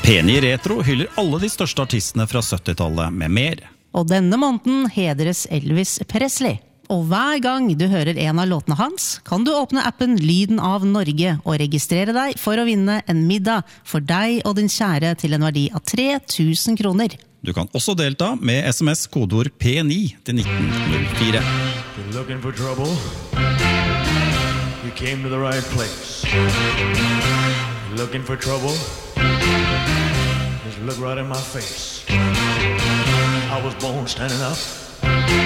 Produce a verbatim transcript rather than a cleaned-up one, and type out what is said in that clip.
P ni Retro hyller alle de største artistene fra syttitallet med mer. Og denne måneden hedres Elvis Presley. Og hver gang du hører en av låtene hans, kan du åpne appen Lyden av Norge og registrere deg for å vinne en middag for deg og din kjære til en verdi av tre tusen kroner. Du kan også delta med sms kodeord P ni til nitten null fire. You're looking for trouble? You came to the right place. You're looking for trouble? Just look right in my face. I was born standing up.